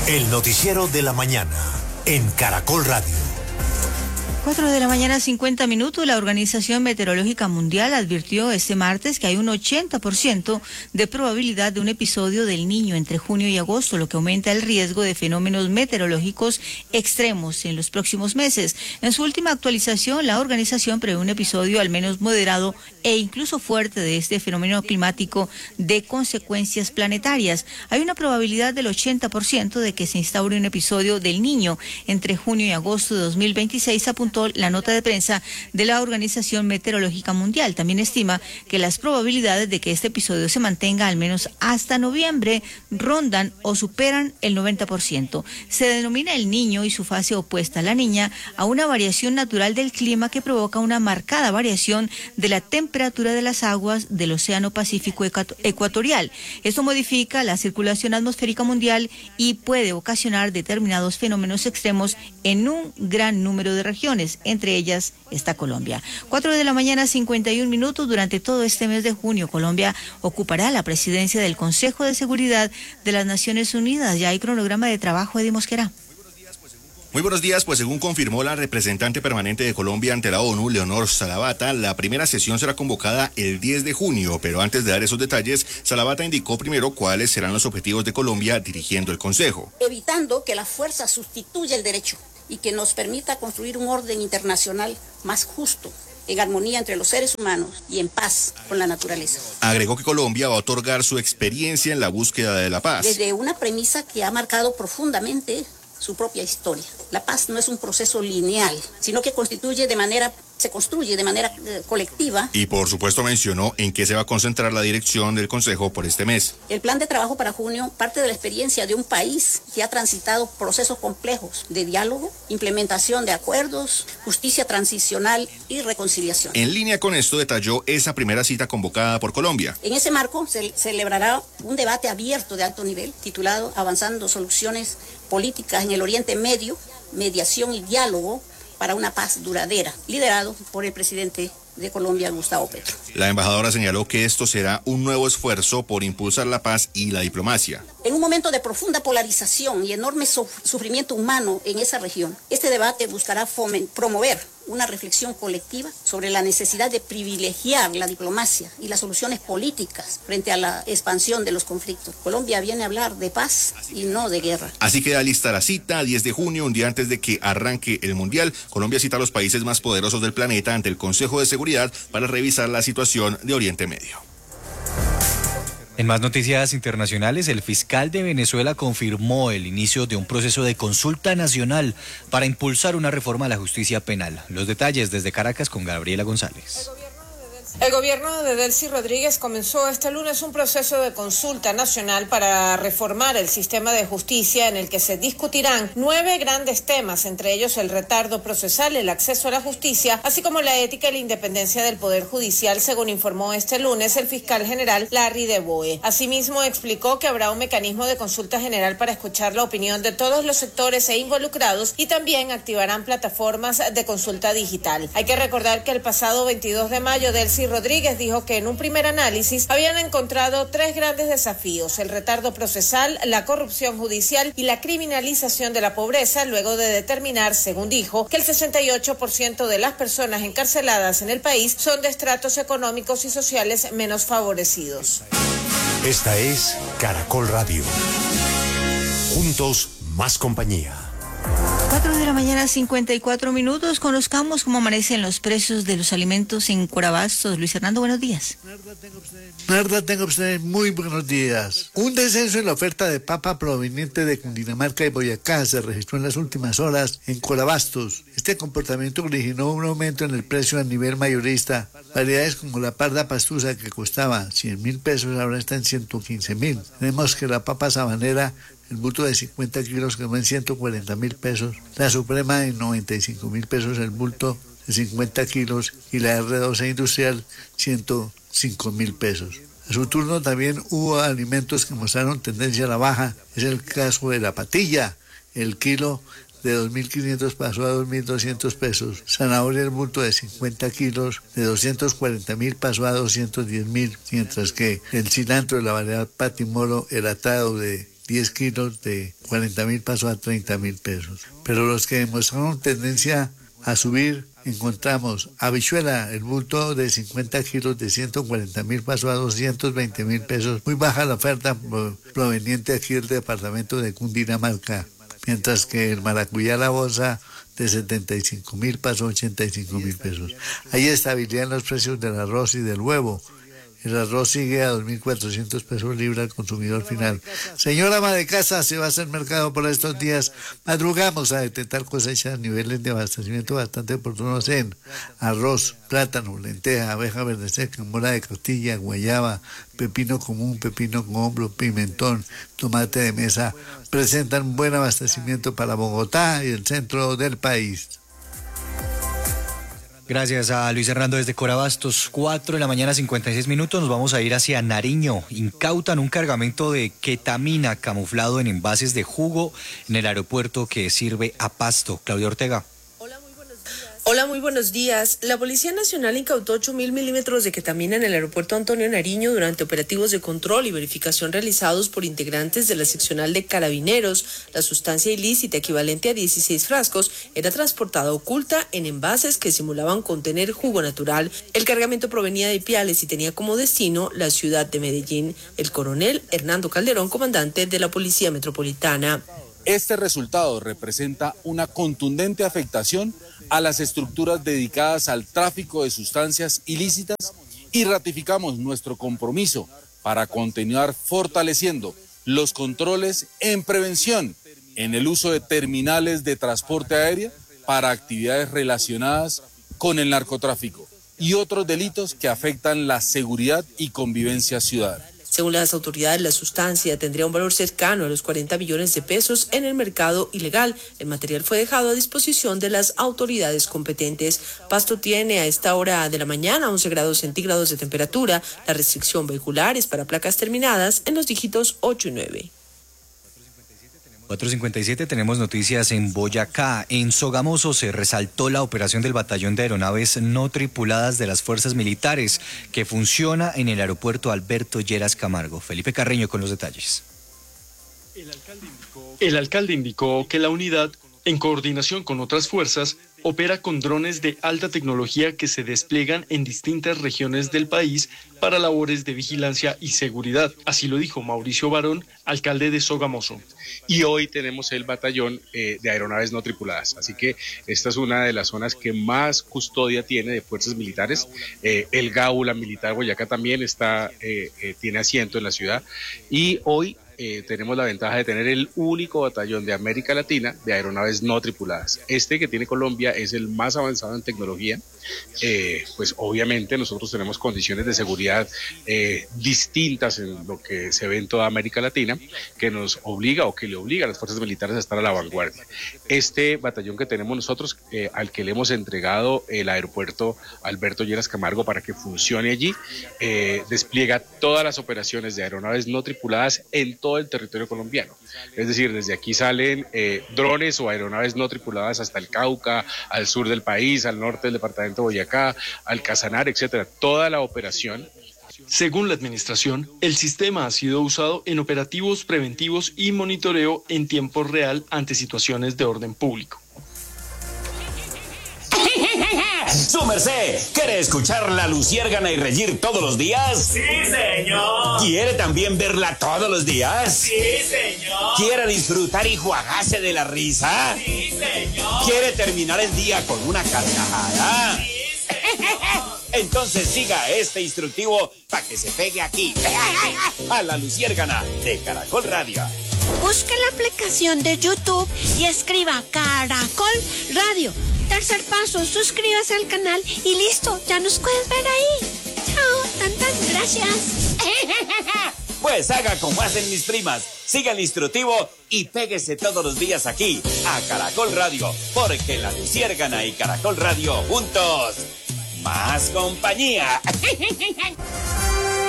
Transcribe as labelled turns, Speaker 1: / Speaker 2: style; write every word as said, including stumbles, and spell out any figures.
Speaker 1: El noticiero de la mañana en Caracol Radio.
Speaker 2: cuatro de la mañana, cincuenta minutos. La Organización Meteorológica Mundial advirtió este martes que hay un ochenta por ciento de probabilidad de un episodio del Niño entre junio y agosto, lo que aumenta el riesgo de fenómenos meteorológicos extremos en los próximos meses. En su última actualización, la organización prevé un episodio al menos moderado e incluso fuerte de este fenómeno climático de consecuencias planetarias. Hay una probabilidad del ochenta por ciento de que se instaure un episodio del Niño entre junio y agosto de dos mil veintiséis, apuntó la nota de prensa de la Organización Meteorológica Mundial. También estima que las probabilidades de que este episodio se mantenga al menos hasta noviembre rondan o superan el noventa por ciento. Se denomina el Niño y su fase opuesta, la Niña, a una variación natural del clima que provoca una marcada variación de la temperatura de las aguas del Océano Pacífico Ecuatorial. Esto modifica la circulación atmosférica mundial y puede ocasionar determinados fenómenos extremos en un gran número de regiones. Entre ellas está Colombia. cuatro de la mañana, cincuenta y un minutos. Durante todo este mes de junio, Colombia ocupará la presidencia del Consejo de Seguridad de las Naciones Unidas. Ya hay cronograma de trabajo, Eddie Mosquera.
Speaker 3: Muy buenos días, pues según confirmó la representante permanente de Colombia ante la ONU, Leonor Salabata, la primera sesión será convocada el diez de junio, pero antes de dar esos detalles, Salabata indicó primero cuáles serán los objetivos de Colombia dirigiendo el Consejo.
Speaker 4: Evitando que la fuerza sustituya el derecho y que nos permita construir un orden internacional más justo, en armonía entre los seres humanos y en paz con la naturaleza.
Speaker 3: Agregó que Colombia va a otorgar su experiencia en la búsqueda de la paz.
Speaker 4: Desde una premisa que ha marcado profundamente su propia historia. La paz no es un proceso lineal, sino que constituye de manera, se construye de manera eh, colectiva.
Speaker 3: Y por supuesto mencionó en qué se va a concentrar la dirección del Consejo por este mes.
Speaker 4: El plan de trabajo para junio parte de la experiencia de un país que ha transitado procesos complejos de diálogo, implementación de acuerdos, justicia transicional y reconciliación.
Speaker 3: En línea con esto detalló esa primera cita convocada por Colombia.
Speaker 4: En ese marco se celebrará un debate abierto de alto nivel titulado Avanzando Soluciones Políticas en el Oriente Medio, mediación y diálogo para una paz duradera, liderado por el presidente de Colombia, Gustavo Petro.
Speaker 3: La embajadora señaló que esto será un nuevo esfuerzo por impulsar la paz y la diplomacia.
Speaker 4: En un momento de profunda polarización y enorme sufrimiento humano en esa región, este debate buscará promover una reflexión colectiva sobre la necesidad de privilegiar la diplomacia y las soluciones políticas frente a la expansión de los conflictos. Colombia viene a hablar de paz y no de guerra.
Speaker 3: Así queda lista la cita, diez de junio, un día antes de que arranque el Mundial. Colombia cita a los países más poderosos del planeta ante el Consejo de Seguridad para revisar la situación de Oriente Medio.
Speaker 5: En más noticias internacionales, el fiscal de Venezuela confirmó el inicio de un proceso de consulta nacional para impulsar una reforma a la justicia penal. Los detalles desde Caracas con Gabriela González.
Speaker 6: El gobierno de Delcy Rodríguez comenzó este lunes un proceso de consulta nacional para reformar el sistema de justicia en el que se discutirán nueve grandes temas, entre ellos el retardo procesal, el acceso a la justicia, así como la ética y la independencia del Poder Judicial, según informó este lunes el fiscal general Larry de Boe. Asimismo, explicó que habrá un mecanismo de consulta general para escuchar la opinión de todos los sectores e involucrados y también activarán plataformas de consulta digital. Hay que recordar que el pasado veintidós de mayo Delcy Rodríguez dijo que en un primer análisis habían encontrado tres grandes desafíos: el retardo procesal, la corrupción judicial y la criminalización de la pobreza, luego de determinar, según dijo, que el sesenta y ocho por ciento de las personas encarceladas en el país son de estratos económicos y sociales menos favorecidos.
Speaker 1: Esta es Caracol Radio. Juntos, más compañía.
Speaker 2: cuatro de la mañana, cincuenta y cuatro minutos. Conozcamos cómo amanecen los precios de los alimentos en Corabastos. Luis Hernando, buenos días.
Speaker 7: Narda, tenga usted muy buenos días. Un descenso en la oferta de papa proveniente de Cundinamarca y Boyacá se registró en las últimas horas en Corabastos. Este comportamiento originó un aumento en el precio a nivel mayorista. Variedades como la parda pastusa, que costaba cien mil pesos, ahora está en ciento quince mil. Tenemos que la papa sabanera, el bulto de cincuenta kilos, quedó en ciento cuarenta mil pesos, la suprema en noventa y cinco mil pesos el bulto de cincuenta kilos y la erre doce industrial ciento cinco mil pesos. A su turno también hubo alimentos que mostraron tendencia a la baja. Es el caso de la patilla. El kilo de dos mil quinientos pasó a dos mil doscientos pesos. Zanahoria, el bulto de cincuenta kilos, de doscientos cuarenta mil pasó a doscientos diez mil, mientras que el cilantro de la variedad Patimoro, el atado de diez kilos de cuarenta mil pasó a treinta mil pesos. Pero los que demostraron tendencia a subir, encontramos habichuela, el bulto de cincuenta kilos de ciento cuarenta mil pasó a doscientos veinte mil pesos. Muy baja la oferta proveniente aquí del departamento de Cundinamarca. Mientras que el maracuyá, la bolsa de setenta y cinco mil pasó a ochenta y cinco mil pesos. Hay estabilidad en los precios del arroz y del huevo. El arroz sigue a dos mil cuatrocientos pesos libra al consumidor final. Señora ama de casa, se va a hacer mercado por estos días. Madrugamos a detectar cosechas, niveles de abastecimiento bastante oportunos en arroz, plátano, lenteja, abeja verde seca, mora de Castilla, guayaba, pepino común, pepino con hombro, pimentón, tomate de mesa. Presentan buen abastecimiento para Bogotá y el centro del país.
Speaker 5: Gracias a Luis Hernando desde Corabastos. Cuatro de la mañana, cincuenta y seis minutos. Nos vamos a ir hacia Nariño. Incautan un cargamento de ketamina camuflado en envases de jugo en el aeropuerto que sirve a Pasto. Claudia Ortega.
Speaker 8: Hola, muy buenos días. La Policía Nacional incautó ocho mil milímetros de ketamina en el aeropuerto Antonio Nariño durante operativos de control y verificación realizados por integrantes de la seccional de Carabineros. La sustancia ilícita, equivalente a dieciséis frascos, era transportada oculta en envases que simulaban contener jugo natural. El cargamento provenía de Ipiales y tenía como destino la ciudad de Medellín. El coronel Hernando Calderón, comandante de la Policía Metropolitana.
Speaker 9: Este resultado representa una contundente afectación a las estructuras dedicadas al tráfico de sustancias ilícitas y ratificamos nuestro compromiso para continuar fortaleciendo los controles en prevención en el uso de terminales de transporte aéreo para actividades relacionadas con el narcotráfico y otros delitos que afectan la seguridad y convivencia ciudadana.
Speaker 8: Según las autoridades, la sustancia tendría un valor cercano a los cuarenta millones de pesos en el mercado ilegal. El material fue dejado a disposición de las autoridades competentes. Pasto tiene a esta hora de la mañana once grados centígrados de temperatura. La restricción vehicular es para placas terminadas en los dígitos ocho y nueve.
Speaker 5: cuatro cincuenta y siete, tenemos noticias en Boyacá. En Sogamoso se resaltó la operación del batallón de aeronaves no tripuladas de las fuerzas militares que funciona en el aeropuerto Alberto Lleras Camargo. Felipe Carreño con los detalles.
Speaker 10: El alcalde indicó, el alcalde indicó que la unidad, en coordinación con otras fuerzas, opera con drones de alta tecnología que se despliegan en distintas regiones del país para labores de vigilancia y seguridad. Así lo dijo Mauricio Barón, alcalde de Sogamoso.
Speaker 11: Y hoy tenemos el batallón eh, de aeronaves no tripuladas. Así que esta es una de las zonas que más custodia tiene de fuerzas militares. Eh, el Gaula Militar Boyacá también está, eh, eh, tiene asiento en la ciudad. Y hoy Eh, tenemos la ventaja de tener el único batallón de América Latina de aeronaves no tripuladas. Este que tiene Colombia es el más avanzado en tecnología. Eh, pues obviamente nosotros tenemos condiciones de seguridad eh, distintas en lo que se ve en toda América Latina, que nos obliga o que le obliga a las fuerzas militares a estar a la vanguardia. Este batallón que tenemos nosotros, eh, al que le hemos entregado el aeropuerto Alberto Lleras Camargo para que funcione allí, eh, despliega todas las operaciones de aeronaves no tripuladas en todo el territorio colombiano. Es decir, desde aquí salen eh, drones o aeronaves no tripuladas hasta el Cauca, al sur del país, al norte del departamento de Boyacá, al Casanare, etcétera. Toda la operación.
Speaker 10: Según la administración, el sistema ha sido usado en operativos preventivos y monitoreo en tiempo real ante situaciones de orden público.
Speaker 12: ¡Su merced! ¿Quiere escuchar La Luciérgana y reír todos los días?
Speaker 13: ¡Sí, señor!
Speaker 12: ¿Quiere también verla todos los días?
Speaker 13: ¡Sí, señor!
Speaker 12: ¿Quiere disfrutar y juagarse de la risa?
Speaker 13: ¡Sí, señor!
Speaker 12: ¿Quiere terminar el día con una carcajada?
Speaker 13: ¡Sí, señor!
Speaker 12: Entonces siga este instructivo para que se pegue aquí, a La Luciérgana de Caracol Radio.
Speaker 14: Busque la aplicación de YouTube y escriba Caracol Radio. Tercer paso, suscríbase al canal y listo, ya nos puedes ver ahí. Chao, tantas gracias.
Speaker 12: Pues haga como hacen mis primas, siga el instructivo y péguese todos los días aquí a Caracol Radio, porque La Luciérgana y Caracol Radio juntos, más compañía.